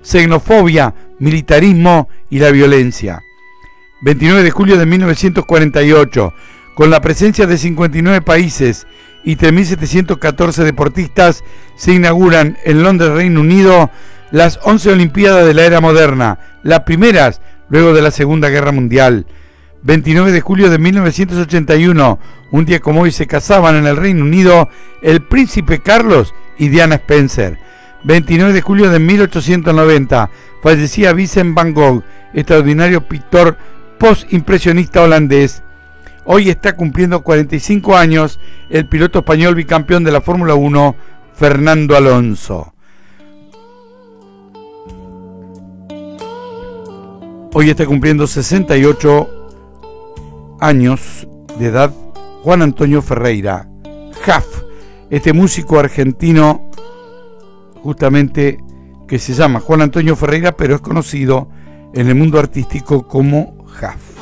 xenofobia, militarismo y la violencia. 29 de julio de 1948, con la presencia de 59 países y 3.714 deportistas, se inauguran en Londres, Reino Unido, las 11 Olimpiadas de la era moderna, las primeras luego de la Segunda Guerra Mundial. 29 de julio de 1981, un día como hoy, se casaban en el Reino Unido el príncipe Carlos y Diana Spencer. 29 de julio de 1890, fallecía Vincent van Gogh, extraordinario pintor post-impresionista holandés. Hoy está cumpliendo 45 años el piloto español bicampeón de la Fórmula 1, Fernando Alonso. Hoy está cumpliendo 68 años de edad Juan Antonio Ferreira, Jaf, este músico argentino justamente que se llama Juan Antonio Ferreira, pero es conocido en el mundo artístico como Jaf.